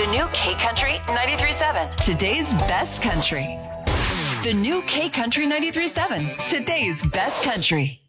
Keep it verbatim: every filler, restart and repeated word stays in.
The new K Country ninety-three point seven. Today's best country. The new K Country ninety-three point seven. Today's best country.